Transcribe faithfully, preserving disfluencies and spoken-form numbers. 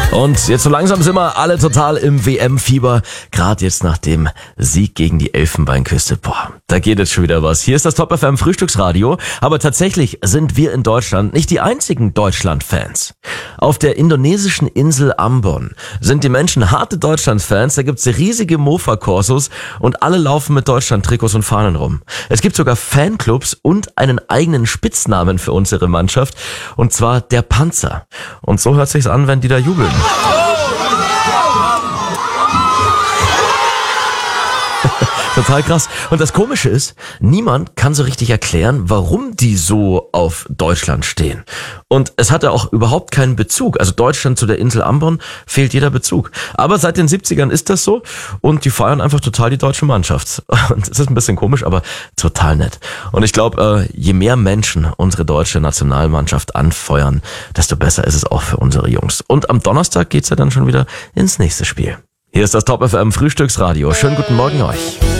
Und jetzt so langsam sind wir alle total im W M-Fieber. Gerade jetzt nach dem Sieg gegen die Elfenbeinküste. Boah, da geht jetzt schon wieder was. Hier ist das Top F M Frühstücksradio. Aber tatsächlich sind wir in Deutschland nicht die einzigen Deutschland-Fans. Auf der indonesischen Insel Ambon sind die Menschen harte Deutschland-Fans. Da gibt's riesige Mofa-Korsos und alle laufen mit Deutschland-Trikots und Fahnen rum. Es gibt sogar Fanclubs und einen eigenen Spitznamen für unsere Mannschaft. Und zwar der Panzer. Und so hört sich's an, wenn die da jubeln. Total krass. Und das Komische ist, niemand kann so richtig erklären, warum die so auf Deutschland stehen. Und es hatte auch überhaupt keinen Bezug. Also Deutschland zu der Insel Ambon fehlt jeder Bezug. Aber seit den siebzigern ist das so und die feiern einfach total die deutsche Mannschaft. Und es ist ein bisschen komisch, aber total nett. Und ich glaube, je mehr Menschen unsere deutsche Nationalmannschaft anfeuern, desto besser ist es auch für unsere Jungs. Und am Donnerstag geht's ja dann schon wieder ins nächste Spiel. Hier ist das Top F M Frühstücksradio. Schönen guten Morgen euch.